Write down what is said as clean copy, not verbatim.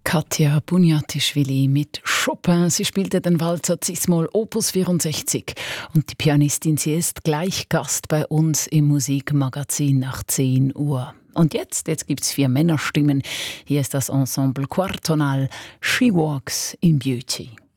Katja Bunjatischvili mit Chopin. Sie spielte den Walzer Cis-Moll Opus 64 und die Pianistin, sie ist gleich Gast bei uns im Musikmagazin nach 10 Uhr. Und jetzt gibt's 4 Männerstimmen. Hier ist das Ensemble Quartonal She Walks in Beauty.